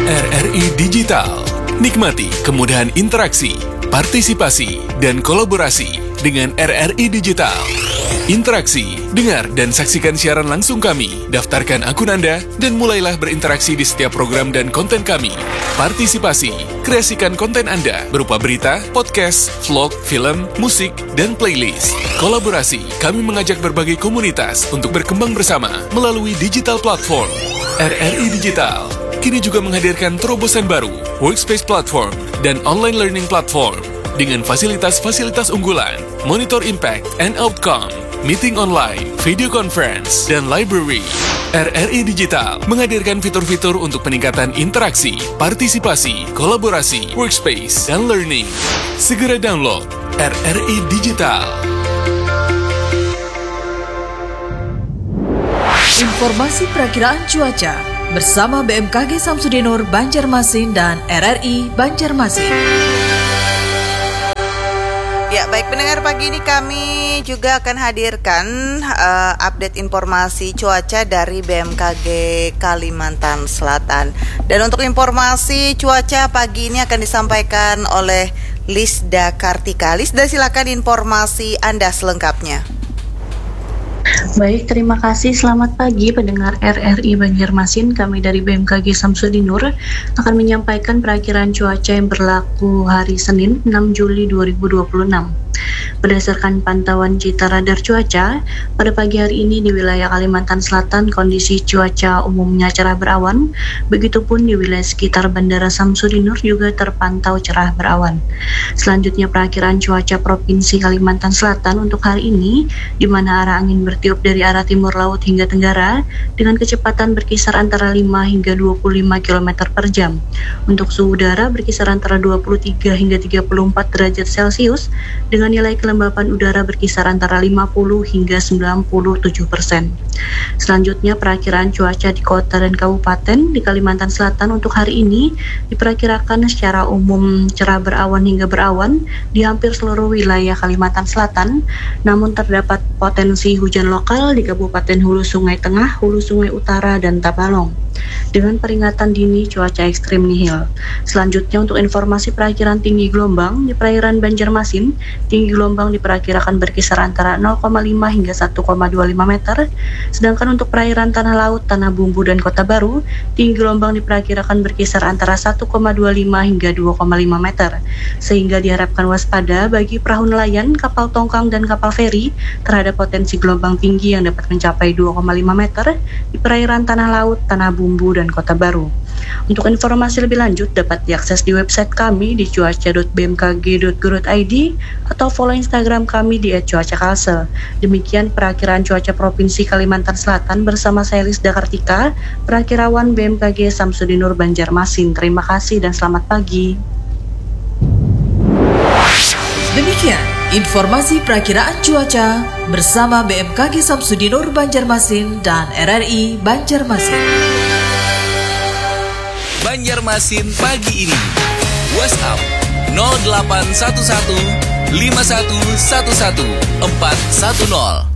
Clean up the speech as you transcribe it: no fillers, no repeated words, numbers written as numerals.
RRI Digital. Nikmati kemudahan interaksi, partisipasi, dan kolaborasi dengan RRI Digital. Interaksi, dengar dan saksikan siaran langsung kami, daftarkan akun Anda, dan mulailah berinteraksi di setiap program dan konten kami. Partisipasi, kreasikan konten Anda berupa berita, podcast, vlog, film, musik, dan playlist. Kolaborasi, kami mengajak berbagai komunitas untuk berkembang bersama melalui digital platform. RRI Digital kini juga menghadirkan terobosan baru, workspace platform, dan online learning platform dengan fasilitas-fasilitas unggulan, monitor impact and outcome, meeting online, video conference, dan library. RRI Digital menghadirkan fitur-fitur untuk peningkatan interaksi, partisipasi, kolaborasi, workspace, dan learning. Segera download RRI Digital. Informasi perakiraan cuaca bersama BMKG Samsudinur Banjarmasin dan RRI Banjarmasin. Ya, baik pendengar, pagi ini kami juga akan hadirkan update informasi cuaca dari BMKG Kalimantan Selatan. Dan untuk informasi cuaca pagi ini akan disampaikan oleh Lisda Kartika. Lisda, silakan informasi Anda selengkapnya. Baik, terima kasih. Selamat pagi pendengar RRI Banjarmasin. Kami dari BMKG Samsudinur akan menyampaikan perakiraan cuaca yang berlaku hari Senin 6 Juli 2026. Berdasarkan pantauan Cita Radar Cuaca, pada pagi hari ini di wilayah Kalimantan Selatan kondisi cuaca umumnya cerah berawan, begitupun di wilayah sekitar Bandara Samsudinur juga terpantau cerah berawan. Selanjutnya perakiraan cuaca Provinsi Kalimantan Selatan untuk hari ini, di mana arah angin bertiup dari arah timur laut hingga tenggara dengan kecepatan berkisar antara 5 hingga 25 km per jam. Untuk suhu udara berkisar antara 23 hingga 34 derajat Celcius dengan nilai kelembapan udara berkisar antara 50 hingga 97%. Selanjutnya perakiraan cuaca di kota dan kabupaten di Kalimantan Selatan untuk hari ini diperkirakan secara umum cerah berawan hingga berawan di hampir seluruh wilayah Kalimantan Selatan, namun terdapat potensi hujan lokal di Kabupaten Hulu Sungai Tengah, Hulu Sungai Utara, dan Tabalong dengan peringatan dini cuaca ekstrim nihil. Selanjutnya untuk informasi perakiraan tinggi gelombang di perairan Banjarmasin, tinggi gelombang diperkirakan berkisar antara 0,5 hingga 1,25 meter. Sedangkan untuk perairan Tanah Laut, Tanah Bumbu, dan Kota Baru, tinggi gelombang diperkirakan berkisar antara 1,25 hingga 2,5 meter. Sehingga diharapkan waspada bagi perahu nelayan, kapal tongkang, dan kapal feri terhadap potensi gelombang tinggi yang dapat mencapai 2,5 meter di perairan Tanah Laut, Tanah Bumbu, dan Kota Baru. Untuk informasi lebih lanjut dapat diakses di website kami di cuaca.bmkg.go.id atau follow Instagram kami di @cuacakalsel. Demikian perakiraan cuaca Provinsi Kalimantan Selatan bersama saya Lisda Kartika, perakirawan BMKG Samsudinur Banjarmasin. Terima kasih dan selamat pagi. Demikian informasi perakiraan cuaca bersama BMKG Samsudinur Banjarmasin dan RRI Banjarmasin. Banjarmasin pagi ini. WhatsApp 0811 5111 410.